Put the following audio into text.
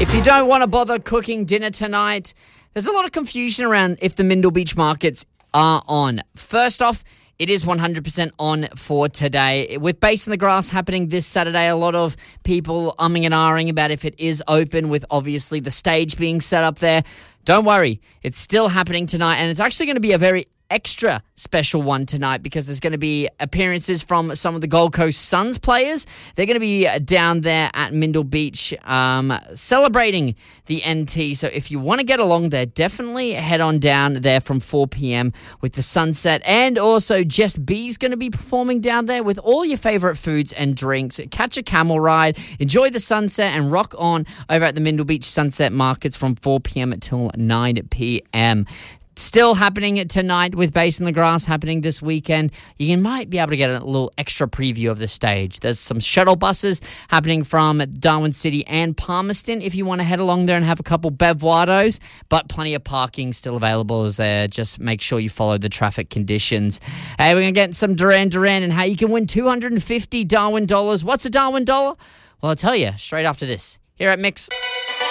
If you don't want to bother cooking dinner tonight, there's a lot of confusion around if the Mindle Beach markets are on. First off, it is 100% on for today. With Base in the Grass happening this Saturday, a lot of people umming and ahhing about if it is open, with obviously the stage being set up there. Don't worry, it's still happening tonight, and it's actually going to be a very extra special one tonight because there's going to be appearances from some of the Gold Coast Suns players. They're going to be down there at Mindle Beach celebrating the NT. So if you want to get along there, definitely head on down there from 4 p.m. with the sunset. And also Jess B's going to be performing down there with all your favorite foods and drinks. Catch a camel ride, enjoy the sunset, and rock on over at the Mindle Beach Sunset Markets from 4 p.m. until 9 p.m. Still happening tonight with Base in the Grass happening this weekend. You might be able to get a little extra preview of the stage. There's some shuttle buses happening from Darwin City and Palmerston if you want to head along there and have a couple bevwados, but plenty of parking still available as there. Just make sure you follow the traffic conditions. Hey, we're going to get some Duran Duran and how you can win $250 Darwin dollars. What's a Darwin dollar? Well, I'll tell you straight after this here at Mix.